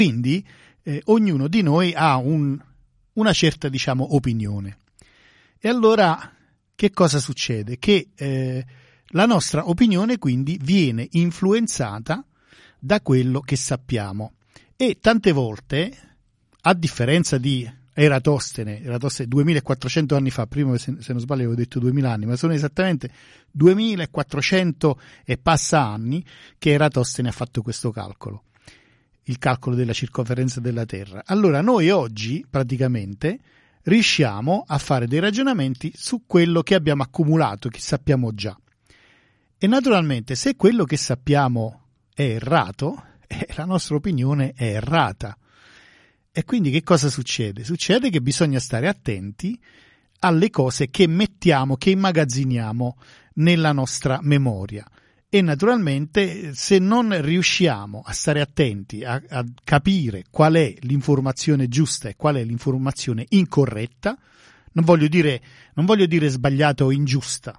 Quindi ognuno di noi ha una certa, opinione. E allora che cosa succede? Che la nostra opinione quindi viene influenzata da quello che sappiamo. E tante volte, a differenza di Eratostene 2400 anni fa, prima se non sbaglio avevo detto 2000 anni, ma sono esattamente 2400 e passa anni che Eratostene ha fatto questo calcolo, il calcolo della circonferenza della Terra. Allora noi oggi praticamente riusciamo a fare dei ragionamenti su quello che abbiamo accumulato, che sappiamo già. E naturalmente se quello che sappiamo è errato, la nostra opinione è errata. E quindi che cosa succede? Succede che bisogna stare attenti alle cose che mettiamo, che immagazziniamo nella nostra memoria. E naturalmente se non riusciamo a stare attenti a capire qual è l'informazione giusta e qual è l'informazione incorretta, non voglio dire sbagliata o ingiusta,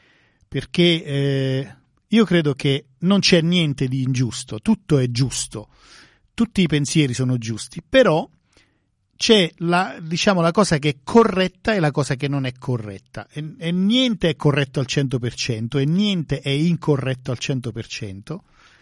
perché io credo che non c'è niente di ingiusto, tutto è giusto, tutti i pensieri sono giusti, però c'è la cosa che è corretta e la cosa che non è corretta, e niente è corretto al 100% e niente è incorretto al 100%,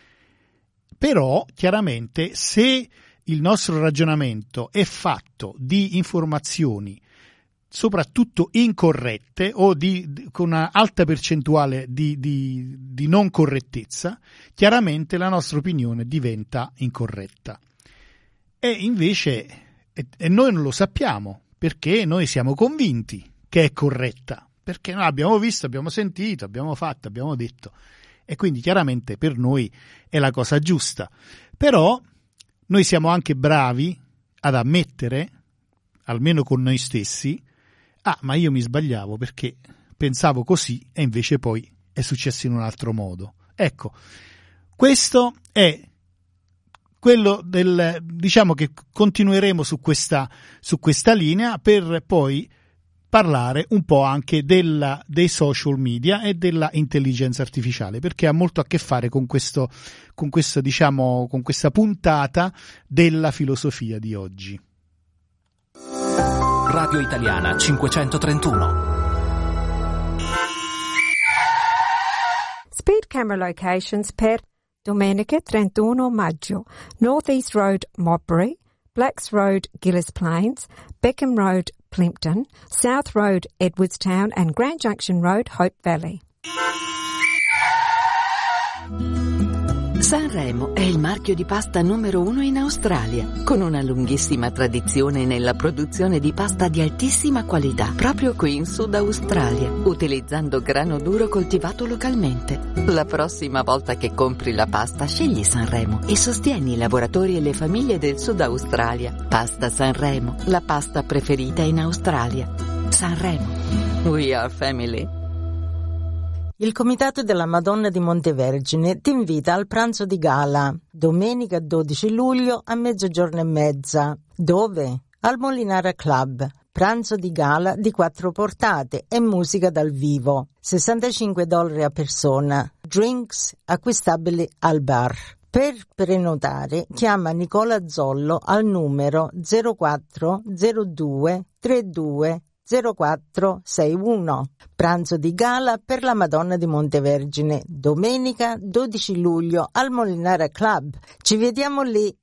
però chiaramente se il nostro ragionamento è fatto di informazioni soprattutto incorrette o con una alta percentuale di non correttezza, chiaramente la nostra opinione diventa incorretta. E invece noi non lo sappiamo, perché noi siamo convinti che è corretta, perché noi abbiamo visto, abbiamo sentito, abbiamo fatto, abbiamo detto, e quindi chiaramente per noi è la cosa giusta. Però noi siamo anche bravi ad ammettere, almeno con noi stessi, ma io mi sbagliavo perché pensavo così e invece poi è successo in un altro modo. Ecco, questo è quello che continueremo su questa linea per poi parlare un po' anche dei social media e della intelligenza artificiale, perché ha molto a che fare con questa puntata della filosofia di oggi. Radio Italiana 531. Speed camera locations per Domenica 31 maggio, North East Road, Modbury, Blacks Road, Gillis Plains, Beckham Road, Plimpton, South Road, Edwardstown and Grand Junction Road, Hope Valley. Sanremo è il marchio di pasta numero 1 in Australia, con una lunghissima tradizione nella produzione di pasta di altissima qualità, proprio qui in Sud Australia, utilizzando grano duro coltivato localmente. La prossima volta che compri la pasta, scegli Sanremo e sostieni i lavoratori e le famiglie del Sud Australia. Pasta Sanremo, la pasta preferita in Australia. Sanremo. We are family. Il Comitato della Madonna di Montevergine ti invita al pranzo di gala, domenica 12 luglio a 12:30. Dove? Al Molinara Club. Pranzo di gala di 4 portate e musica dal vivo. $65 a persona. Drinks acquistabili al bar. Per prenotare chiama Nicola Zollo al numero 0402 32 0461. Pranzo di gala per la Madonna di Montevergine, domenica 12 luglio al Molinara Club. Ci vediamo lì.